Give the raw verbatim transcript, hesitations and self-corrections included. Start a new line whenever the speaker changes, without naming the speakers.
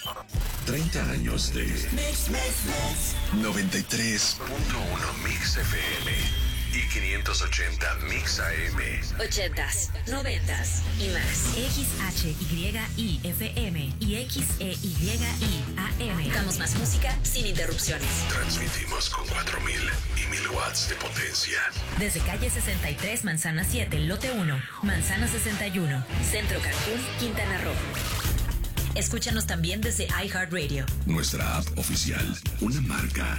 treinta años de Mix, Mix, Mix. noventa y tres punto uno Mix F M y quinientos ochenta Mix A M.
ochentas, noventas y más.
X H Y I F M y X E Y I A M.
Damos más música sin interrupciones.
Transmitimos con cuatro mil y mil watts de potencia.
Desde calle sesenta y tres, Manzana siete, lote uno, Manzana sesenta y uno.
Centro Cancún, Quintana Roo. Escúchanos también desde iHeartRadio.
Nuestra app oficial, una marca